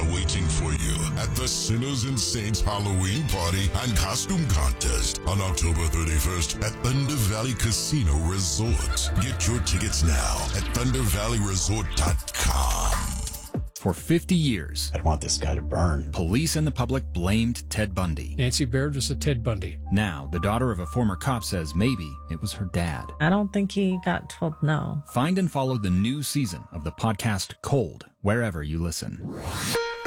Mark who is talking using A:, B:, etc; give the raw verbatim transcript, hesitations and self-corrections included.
A: are waiting for you at the Sinners and Saints Halloween Party and Costume Contest on October thirty-first at Thunder Valley Casino Resort. Get your tickets now at thunder valley resort dot com.
B: For fifty years,
C: I want this guy to burn.
B: Police and the public blamed Ted Bundy.
D: Nancy Baird was a Ted Bundy.
B: Now, the daughter of a former cop says maybe it was her dad.
E: I don't think he got told no.
B: Find and follow the new season of the podcast Cold, wherever you listen.